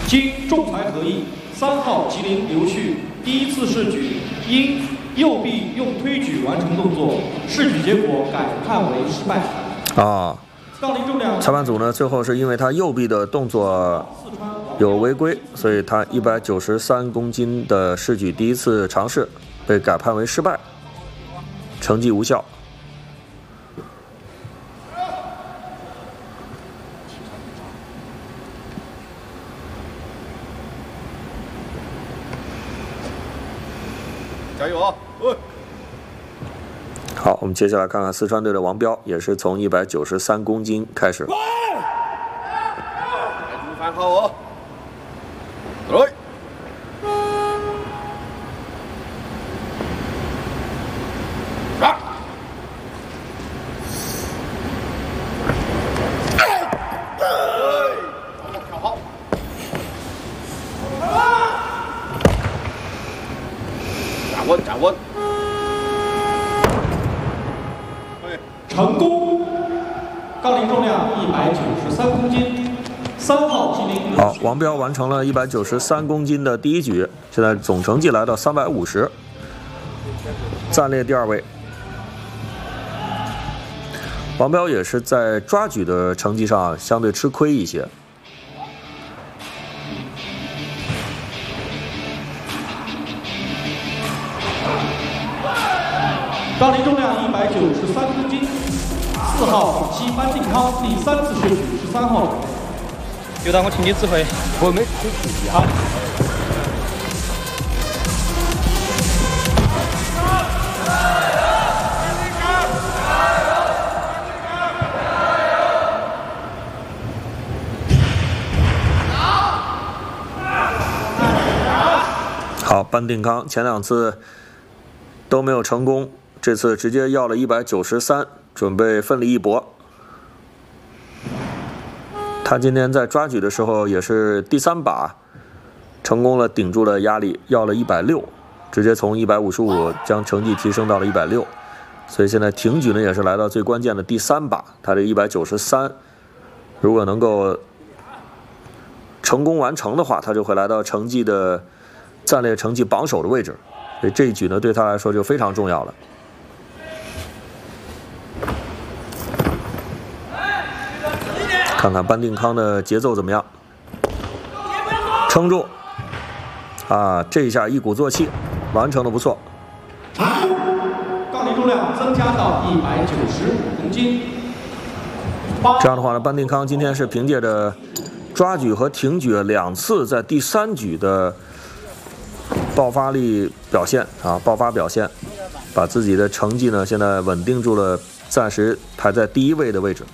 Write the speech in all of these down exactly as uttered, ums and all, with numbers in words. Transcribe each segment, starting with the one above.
经仲裁合议，三号吉林刘旭第一次试举因右臂用推举完成动作，试举结果改判为失败。 啊，裁判组呢最后是因为他右臂的动作有违规，所以他一百九十三公斤的试举第一次尝试被改判为失败，成绩无效。 加油啊！喂， 好，我们接下来看看四川队的王彪，也是从一百九十三公斤开始。 翻好哦，来。啊！跳好。 站稳，站稳。 成功！杠铃重量一百九十三公斤，三号吉林。 好，王彪完成了一百九十三公斤的第一举，现在总成绩来到三百五十，暂列第二位。王彪也是在抓举的成绩上相对吃亏一些。 杠铃重量一百九十三公斤，四号吉班定康第三次试举十三号准备。 刘导，我听你指挥。 我没听你啊。 好，班定康前两次都没有成功。 这次直接要了一百九十三，准备奋力一搏。他今天在抓举的时候也是第三把，成功了顶住了压力，要了一百六，直接从一百五十五将成绩提升到了一百六。所以现在挺举呢也是来到最关键的第三把，他这一百九十三，如果能够成功完成的话，他就会来到成绩的暂列成绩榜首的位置。所以这一举呢对他来说就非常重要了。 看看班定康的节奏怎么样？撑住！啊，这一下一鼓作气，完成的不错。 杠铃重量增加到一百九十五公斤。 这样的话呢，班定康今天是凭借着抓举和挺举两次在第三举的爆发力表现啊，爆发表现，把自己的成绩呢现在稳定住了，暂时排在第一位的位置。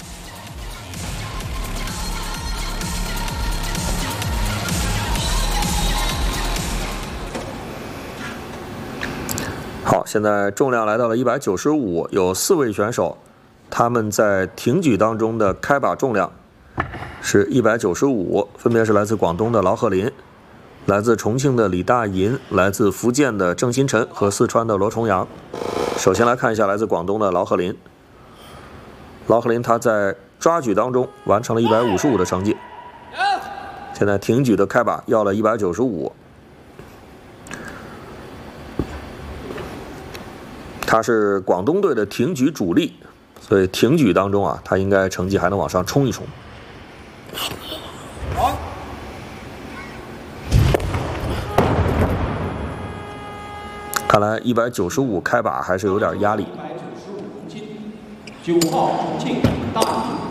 好，现在重量来到了一百九十五，有四位选手，他们在挺举当中的开把重量是一百九十五，分别是来自广东的劳鹤林、来自重庆的李大银、来自福建的郑新晨和四川的罗重阳。首先来看一下来自广东的劳鹤林，劳鹤林他在抓举当中完成了一百五十五的成绩，现在挺举的开把要了一百九十五。 他是广东队的挺举主力，所以挺举当中啊，他应该成绩还能往上冲一冲。看来一百九十五开把还是有点压力。 一百九十五公斤，九号重庆大